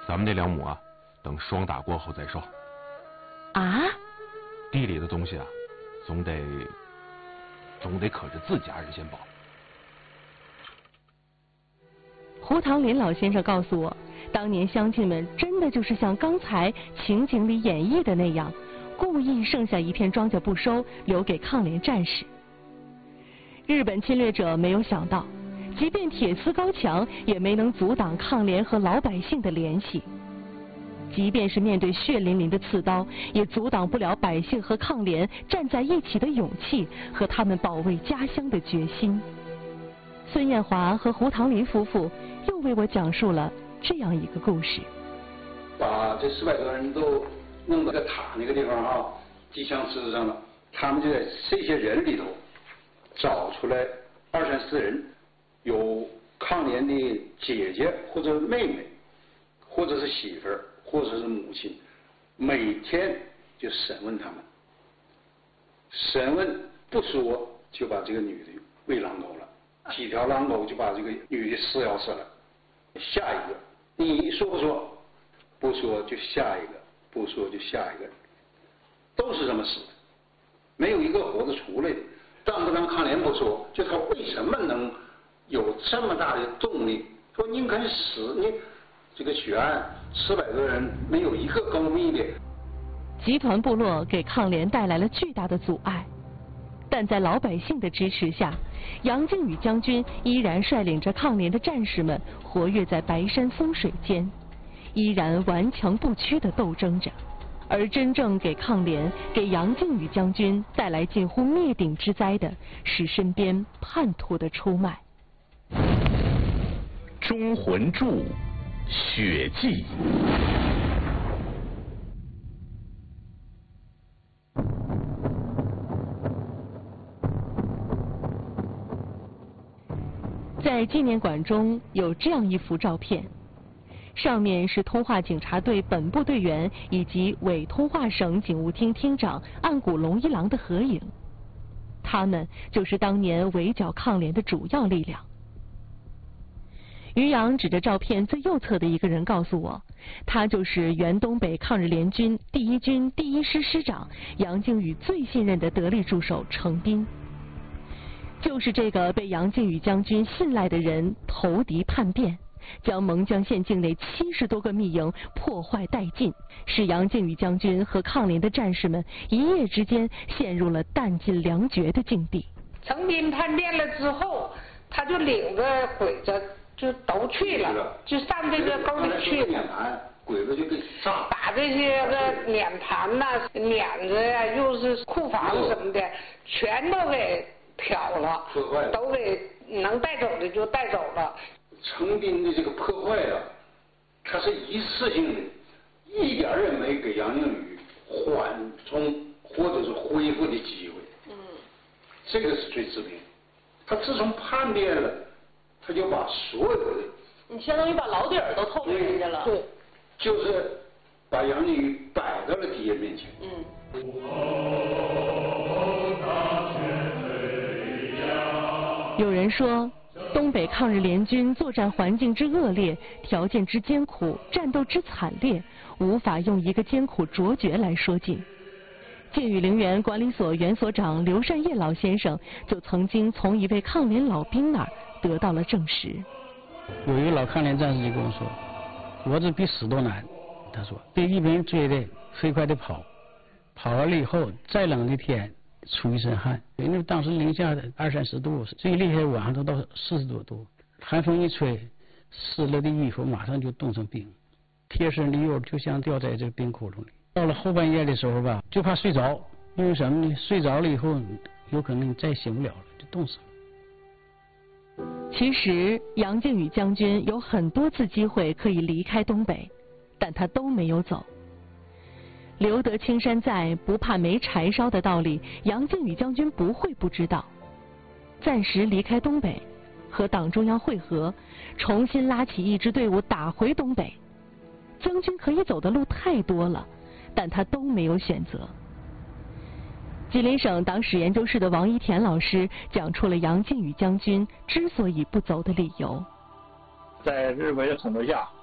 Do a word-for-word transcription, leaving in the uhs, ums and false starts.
咱们那两亩啊，等霜打过后再收。 啊？ 地里的东西啊，总得总得可是自家人先保。 胡唐林老先生告诉我，当年乡亲们真的就是像刚才情景里演绎的那样，故意剩下一片庄稼不收，留给抗联战士。日本侵略者没有想到，即便铁丝高墙，也没能阻挡抗联和老百姓的联系。即便是面对血淋淋的刺刀，也阻挡不了百姓和抗联站在一起的勇气和他们保卫家乡的决心。孙艳华和胡唐林夫妇又为我讲述了这样一个故事。 把这四百多人都弄到个塔那个地方啊，机枪支上了，他们就在这些人里头找出来二三十人，有抗联的姐姐或者妹妹，或者是媳妇儿，或者是母亲，每天就审问他们，审问不说就把这个女的喂狼狗了，几条狼狗就把这个女的撕咬死了。下一个你说不说？不说就下一个，不说就下一个，都是这么死的，没有一个活着出来的。当不当抗联不说，就他为什么能有这么大的动力？说宁肯死，你这个血案四百多人没有一个告密的。 集团部落给抗联带来了巨大的阻碍，但在老百姓的支持下，杨靖宇将军依然率领着抗联的战士们活跃在白山风水间，依然顽强不屈地斗争着。而真正给抗联、给杨靖宇将军带来近乎灭顶之灾的，是身边叛徒的出卖。 忠魂柱，血迹。 在纪念馆中有这样一幅照片，上面是通化警察队本部队员以及伪通化省警务厅厅长岸谷龙一郎的合影，他们就是当年围剿抗联的主要力量。于洋指着照片最右侧的一个人告诉我，他就是原东北抗日联军第一军第一师师长杨靖宇最信任的得力助手程斌。就是这个被杨靖宇将军信赖的人投敌叛变，将蒙江县境内七十多个密营破坏殆尽，使杨靖宇将军和抗联的战士们一夜之间陷入了弹尽粮绝的境地。 程斌叛变了之后，他就领着鬼子就都去了，就上这个沟里去了。 鬼子就给炸， 把这些个碾盘呐、碾子呀、又是库房什么的，全都给挑了，都给能带走的就带走了。 程斌的这个破坏啊，它是一次性的，一点儿也没给杨靖宇缓冲或者是恢复的机会。嗯，这个是最致命。他自从叛变了，他就把所有的， 你相当于把老底儿都透给人家了。 对，就是把杨靖宇摆到了敌人面前。嗯。 有人说，东北抗日联军作战环境之恶劣，条件之艰苦，战斗之惨烈，无法用一个艰苦卓绝来说尽。靖宇陵园管理所原所长刘善业老先生就曾经从一位抗联老兵那儿得到了证实。 有一个老抗联战士就跟我说，活着比死都难。他说被日本人追的飞快的跑，跑完了以后再冷的天出一身汗，因为当时零下二三十度，最厉害晚上都到四十多度，寒风一吹，湿了的衣服马上就冻成冰，贴身的肉就像掉在这个冰窟窿里。到了后半夜的时候吧，就怕睡着，因为什么呢？睡着了以后有可能再醒不了了，就冻死了。 其实杨靖宇将军有很多次机会可以离开东北，但他都没有走。留得青山在，不怕没柴烧的道理，杨靖宇将军不会不知道。暂时离开东北，和党中央会合，重新拉起一支队伍打回东北。将军可以走的路太多了，但他都没有选择。吉林省党史研究室的王一田老师讲出了杨靖宇将军之所以不走的理由。 在日伪的统治下，